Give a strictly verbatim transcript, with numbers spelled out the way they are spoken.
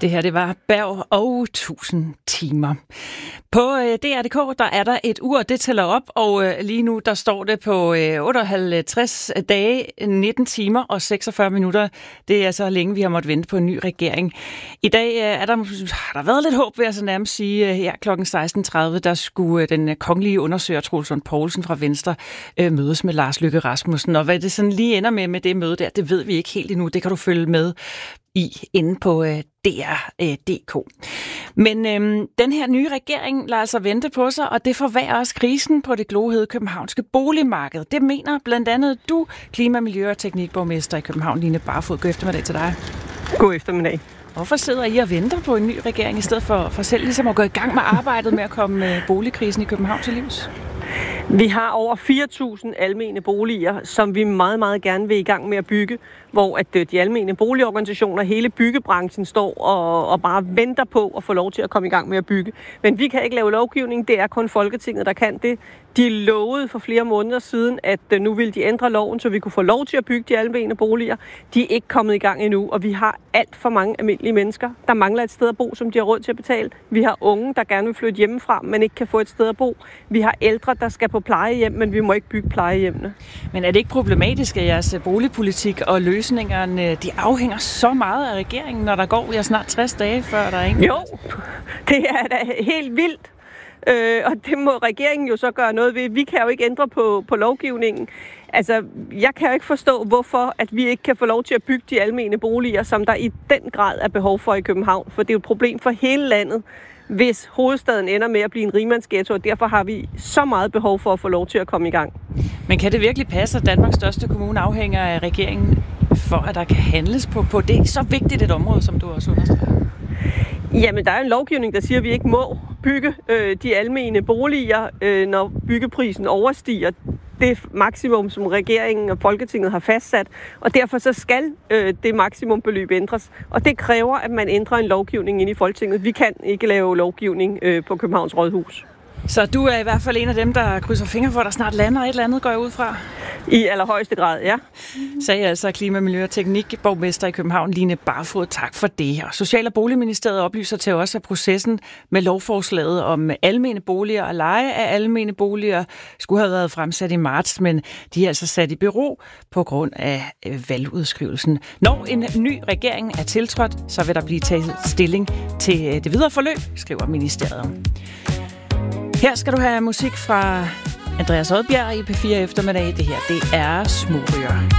Det her, det var Berg og tusind timer. På øh, D R punktum d k, der er der et ur, det tæller op, og øh, lige nu, der står det på øh, otteoghalvtreds dage, nitten timer og seksogfyrre minutter. Det er så længe, vi har måttet vente på en ny regering. I dag øh, er der, har der været lidt håb, vil jeg så nærmest sige. Her klokken seksten tredive, der skulle øh, den kongelige undersøger Troels Lund Poulsen fra Venstre øh, mødes med Lars Løkke Rasmussen. Og hvad det sådan lige ender med med det møde der, det ved vi ikke helt endnu. Det kan du følge med i inde på øh, D R punktum d k. Men øhm, den her nye regering lader altså vente på sig, og det forværrer også krisen på det glohede københavnske boligmarked. Det mener blandt andet du, klima-, miljø- og teknikborgmester i København, Line Barfod. God eftermiddag til dig. God eftermiddag. Hvorfor sidder I og venter på en ny regering, i stedet for, for selv ligesom at gå i gang med arbejdet med at komme boligkrisen i København til livs? Vi har over fire tusind almene boliger, som vi meget, meget gerne vil i gang med at bygge, hvor at de almene boligorganisationer, hele byggebranchen står og, og bare venter på at få lov til at komme i gang med at bygge. Men vi kan ikke lave lovgivning, det er kun Folketinget, der kan det. De lovede for flere måneder siden, at nu ville de ændre loven, så vi kunne få lov til at bygge de almene boliger. De er ikke kommet i gang endnu, og vi har alt for mange almindelige mennesker, der mangler et sted at bo, som de har råd til at betale. Vi har unge, der gerne vil flytte hjemmefra, men ikke kan få et sted at bo. Vi har ældre, der skal på plejehjem, men vi må ikke bygge plejehjemmene. Men er det ikke problematisk, at jeres boligpolitik og løsningerne, de afhænger så meget af regeringen, når der går ja, snart tres dage, før der er ingen? Jo, det er da helt vildt. Øh, og det må regeringen jo så gøre noget ved. Vi kan jo ikke ændre på, på lovgivningen. Altså, jeg kan jo ikke forstå, hvorfor at vi ikke kan få lov til at bygge de almene boliger, som der i den grad er behov for i København. For det er jo et problem for hele landet, hvis hovedstaden ender med at blive en rigmandsghetto, og derfor har vi så meget behov for at få lov til at komme i gang. Men kan det virkelig passe, at Danmarks største kommune afhænger af regeringen, for at der kan handles på, på det så vigtigt et område, som du også understreger? Jamen, der er en lovgivning, der siger, at vi ikke må bygge øh, de almene boliger, øh, når byggeprisen overstiger det maksimum, som regeringen og Folketinget har fastsat. Og derfor så skal øh, det maksimumbeløb ændres. Og det kræver, at man ændrer en lovgivning ind i Folketinget. Vi kan ikke lave lovgivning øh, på Københavns Rådhus. Så du er i hvert fald en af dem, der krydser fingre for, at der snart lander et eller andet, går jeg ud fra? I allerhøjeste grad, ja. Sagde altså klima-, miljø- og teknikborgmester i København, Line Barfod. Tak for det. Og Social- og Boligministeriet oplyser til os, at processen med lovforslaget om almene boliger og leje af almene boliger skulle have været fremsat i marts, men de er altså sat i bero på grund af valgudskrivelsen. Når en ny regering er tiltrådt, så vil der blive taget stilling til det videre forløb, skriver ministeriet. Her skal du have musik fra Andreas Odbjerg i P fire eftermiddag. Det her, det er Småryger.